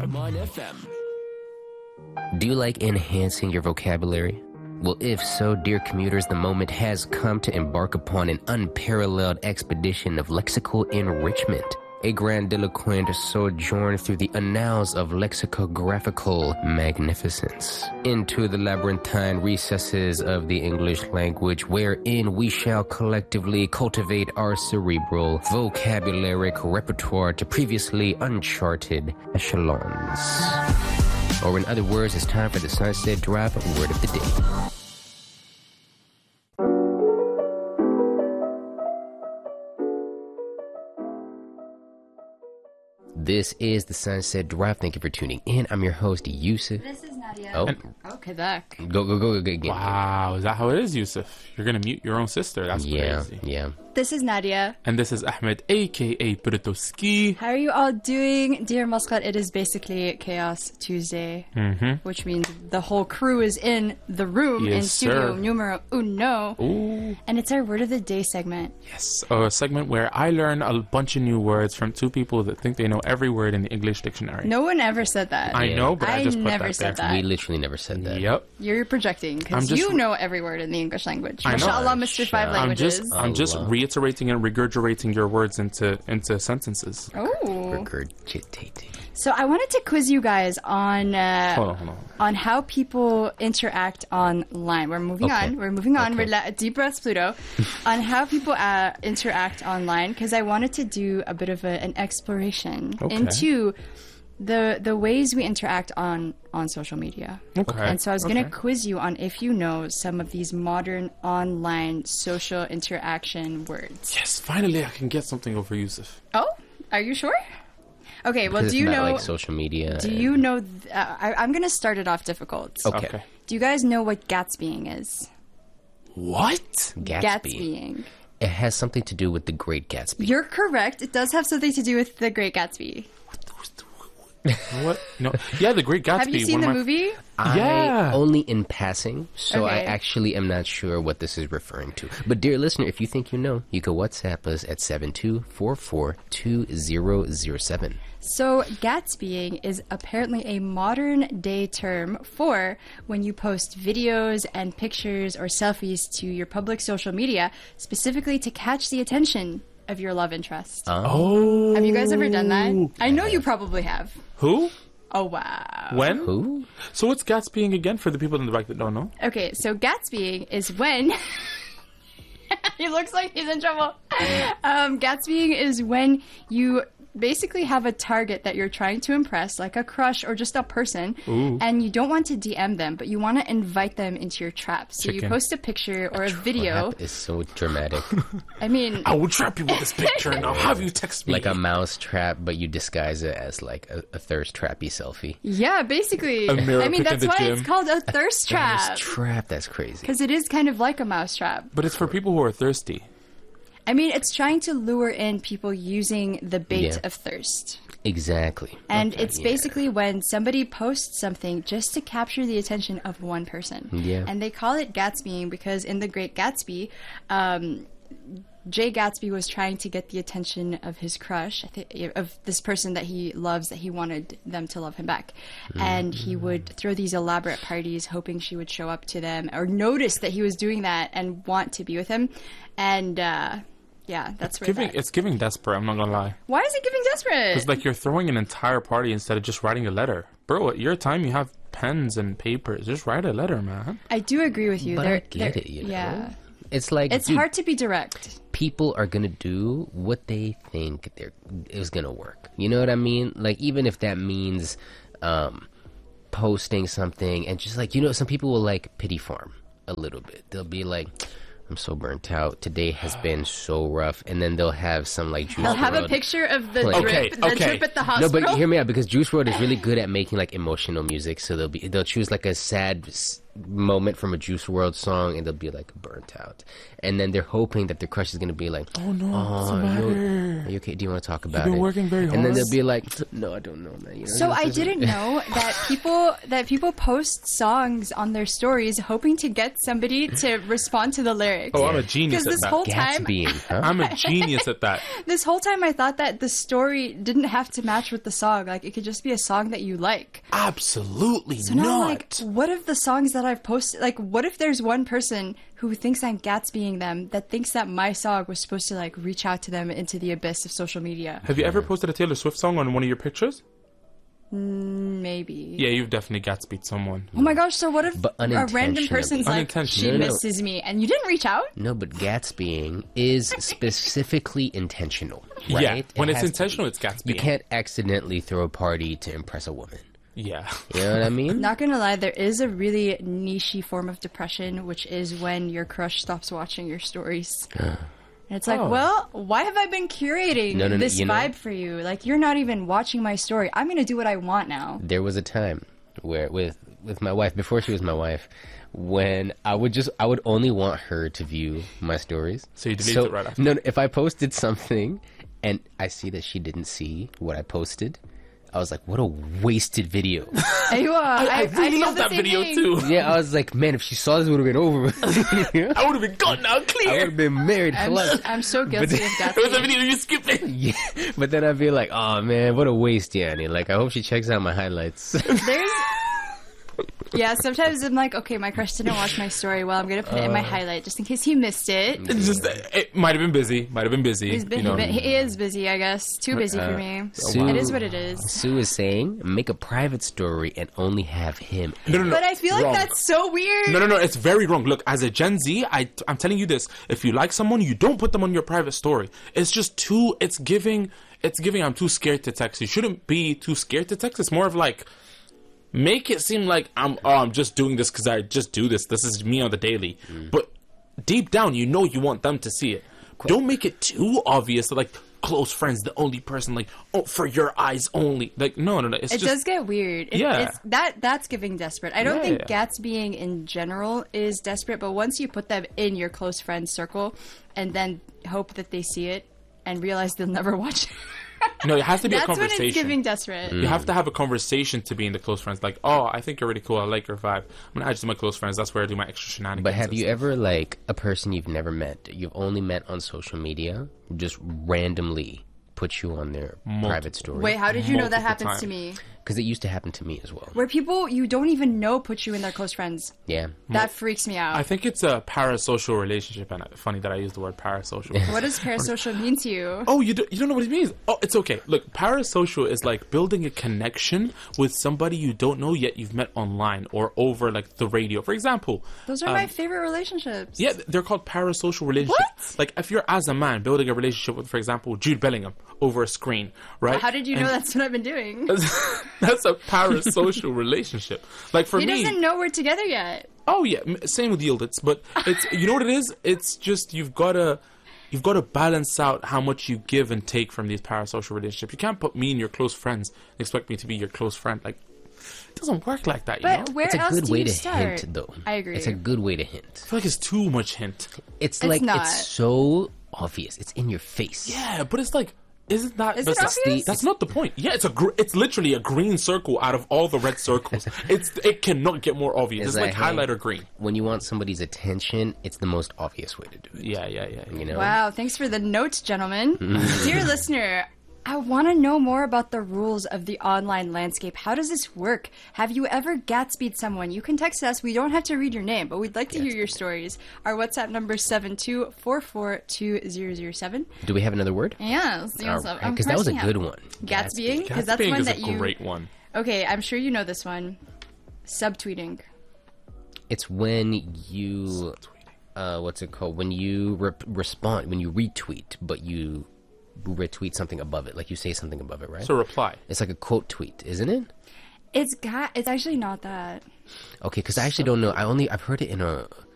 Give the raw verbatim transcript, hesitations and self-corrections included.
Mon F M. Do you like enhancing your vocabulary? Well, if so, dear commuters, the moment has come to embark upon an unparalleled expedition of lexical enrichment. A grandiloquent sojourn through the annals of lexicographical magnificence into the labyrinthine recesses of the English language, wherein we shall collectively cultivate our cerebral vocabularic repertoire to previously uncharted echelons. Or in other words, it's time for the Sunset Drive Word of the Day. This is the Sunset Drive. Thank you for tuning in. I'm your host, Yusuf. This is Nadia. Oh. Okay, that. Go, go, go, go, again. Wow, is that how it is, Yusuf? You're going to mute your own sister. That's yeah, crazy. Yeah, This is Nadia. And this is Ahmed, a k a. Britoski. How are you all doing? Dear Muscat, it is basically Chaos Tuesday, Mm-hmm. which means the whole crew is in the room Yes, in studio sir. numero uno. Ooh, And it's our Word of the Day segment. yes. A segment where I learn a bunch of new words from two people that think they know every word in the English dictionary. No one ever said that. I Yeah. know, but I, I just put never that said there. that. we literally never said that. Yep. You're projecting I'm because just- you know every word in the English language. I know. Mashallah, Mister Five Mashallah. I'm Languages. just I'm just Allah. reiterating and regurgitating your words into into sentences. Oh. Regurgitating. So I wanted to quiz you guys on uh, Hold on, hold on. on how people interact online. We're moving Okay. on. We're moving on. Okay. We're la- deep breaths, Pluto. On how people uh, interact online, because I wanted to do a bit of a, an exploration Okay. into the the ways we interact on on social media. Okay. And so I was going to Okay. quiz you on if you know some of these modern online social interaction words. Yes, finally I can get something over Yusuf. Oh, are you sure? Okay. Well, Because do you it's not know? like social media. Do and- you know? Th- uh, I, I'm going to start it off difficult. Okay. Okay. Do you guys know what Gatsbying is? What? Gatsby. Gatsbying. It has something to do with the Great Gatsby. You're correct. It does have something to do with The Great Gatsby. What? No. Yeah, The Great Gatsby. Have you seen one the of my- movie? I Yeah. only in passing, so I Okay. actually am not sure what this is referring to. But dear listener, if you think you know, you can WhatsApp us at seven two four four two zero zero seven. So, Gatsbying is apparently a modern day term for when you post videos and pictures or selfies to your public social media, specifically to catch the attention of your love interest. Oh. Have you guys ever done that? I know you probably have. Who? Oh, wow. When? Who? So what's Gatsbying again for the people in the back that don't know? Okay, so Gatsbying is when... he looks like he's in trouble. Um, Gatsbying is when you basically have a target that you're trying to impress, like a crush or just a person, Ooh. and you don't want to D M them, but you want to invite them into your trap. So you Chicken. post a picture or a video. Trap is so dramatic. I mean, I will trap you with this picture and I'll have you text me. Like a mouse trap, but you disguise it as like a, a thirst trappy selfie. yeah, basically. A mirror I mean, pic in that's the why gym. it's called a thirst trap. Thirst trap, that's crazy. Because it is kind of like a mouse trap. But it's for people who are thirsty. I mean, it's trying to lure in people using the bait Yeah. of thirst. Exactly. And Okay, it's yeah. basically when somebody posts something just to capture the attention of one person. Yeah. And they call it Gatsbying because in The Great Gatsby, um, Jay Gatsby was trying to get the attention of his crush, I thi- of this person that he loves, that he wanted them to love him back. And he would throw these elaborate parties hoping she would show up to them or notice that he was doing that and want to be with him. And, uh, yeah, that's where Giving that... it's giving desperate, I'm not gonna lie. Why is it giving desperate? It's like you're throwing an entire party instead of just writing a letter. Bro, at your time you have pens and papers. Just write a letter, man. I do agree with you. But They're- I get they're- it, you know? Yeah. It's like It's dude, hard to be direct. people are gonna do what they think they're is gonna work. You know what I mean? Like even if that means um, posting something and just like you know, some people will like pity farm a little bit. They'll be like, "I'm so burnt out. Today has been so rough," and then they'll have some like juice. They'll have a WRLD- picture of the Okay, drip, the okay. drip at the No, hospital. but hear me out because Juice world is really good at making like emotional music. So they'll be they'll choose like a sad s- moment from a Juice world song, and they'll be like burnt out, and then they're hoping that their crush is gonna be like, Oh no, oh, what's the matter? are you okay? Do you want to talk about been it? working very And then hard. they'll be like, no, I don't know, man. You know, So this I isn't- didn't know that people that people post songs on their stories hoping to get somebody to respond to the lyrics. Oh, I'm a genius Because at this that. whole time, Gatsbying, huh? I'm a genius at that. this whole time I thought that the story didn't have to match with the song. Like it could just be a song that you like. Absolutely So not. now, like, what if the songs that I've posted, like, what if there's one person who thinks I'm Gatsbying them that thinks that my song was supposed to like reach out to them into the abyss of social media? Have you ever posted a Taylor Swift song on one of your pictures? Maybe. Yeah, you've definitely Gatsbyed someone. Oh my gosh! So what if But a random unintentionally. person's like, she Unintentionally. No, no. misses me, and you didn't reach out? No, but Gatsbying is specifically intentional, right? Yeah, It when it's has to intentional, be. it's Gatsbying. You can't accidentally throw a party to impress a woman. Yeah. You know what I mean? Not gonna lie, there is a really nichey form of depression, which is when your crush stops watching your stories. And it's like, Oh. well, why have I been curating No, no, no, this you know- vibe for you? Like, you're not even watching my story. I'm gonna do what I want now. There was a time where with with my wife, before she was my wife, when I would just I would only want her to view my stories. So you delete it right after? No, no, if I posted something and I see that she didn't see what I posted, I was like, what a wasted video. You, uh, I, I really feel love the that same video thing. too. Yeah, I was like, man, if she saw this, it would have been over. with. I would have been gone now, I would clear. have been married for I'm, life. I'm so guilty of It was a Gatsby. video you skipping. Yeah, but then I'd be like, oh man, what a waste, Yanni. Like, I hope she checks out my highlights. There's. Yeah, sometimes I'm like, okay, my crush didn't watch my story. Well, I'm gonna put it Uh. in my highlight just in case he missed it. It's just it might have been busy. Might have been busy. He's been, you know. he is busy, I guess. Too busy for me. Sue- It is what it is. Sue is saying, make a private story and only have him. No, no, no. But I feel like Wrong. that's so weird. No, no, no. It's very wrong. Look, as a Gen Z, I, I'm telling you this. If you like someone, you don't put them on your private story. It's just too, it's giving, it's giving, I'm too scared to text. You shouldn't be too scared to text. It's more of like, make it seem like I'm, oh, I'm just doing this because I just do this. This is me on the daily. But deep down, you know you want them to see it. Don't make it too obvious that, like, close friends, the only person, like, oh, for your eyes only. Like, no, no, no. It's It just, does get weird. It, Yeah. It's, that that's giving desperate. I don't Yeah, think yeah. Gatsbying in general is desperate, but once you put them in your close friend circle and then hope that they see it and realize they'll never watch it. no, it has to be That's a when conversation. it's giving desperate. You have to have a conversation to be in the close friends. Like, oh, I think you're really cool. I like your vibe. I'm gonna add you to my close friends. That's where I do my extra shenanigans. But have and you stuff. ever, like, a person you've never met, you've only met on social media, just randomly put you on their private story? Wait, how did you know that Multiple happens to times. me? Because it used to happen to me as well. Where people you don't even know put you in their close friends. Yeah. That freaks me out. I think it's a parasocial relationship, and funny that I use the word parasocial. What does parasocial mean to you? Oh, you, do, you don't know what it means? Oh, it's okay. Look, parasocial is like building a connection with somebody you don't know yet you've met online or over like the radio. For example, Those are um, my favorite relationships. yeah, they're called parasocial relationships. What? Like if you're as a man building a relationship with, for example, Jude Bellingham over a screen, right? How did you And know that's what I've been doing? that's a parasocial relationship. Like for He me, doesn't know we're together yet. oh yeah, m- same with Yieldits, but it's you know what it is? It's just you've gotta you've got to balance out how much you give and take from these parasocial relationships. You can't put me and your close friends and expect me to be your close friend. Like it doesn't work like that, you But know? where It's a else good do way you to start? hint, though. I agree. It's a good way to hint. I feel like it's too much hint. It's, It's like, not. it's so obvious. It's in your face. Yeah, but it's like isn't that Is it that's, obvious? that's not the point. Yeah, it's a gr- it's literally a green circle out of all the red circles. it's it cannot get more obvious. It's, It's like, like, hey, highlighter green. When you want somebody's attention, it's the most obvious way to do it. Yeah, yeah, yeah. yeah. You know? Wow, thanks for the notes, gentlemen. Dear listener, I want to know more about the rules of the online landscape. How does this work? Have you ever Gatsby'd someone? You can text us. We don't have to read your name, but we'd like to hear your stories. Our WhatsApp number is seven two four four two zero zero seven. Do we have another word? Yes, yes. of Because that was a course we good have. one. Gatsbying? Because that's Gatsbying one is that a you... great one. Okay, I'm sure you know this one. Subtweeting. It's when you, uh, what's it called? When you re- respond, when you retweet, but you retweet something above it, like you say something above it, right? So reply. It's like a quote tweet, isn't it? It's got... It's actually not that. Okay, because I actually don't know. I only I've heard it in a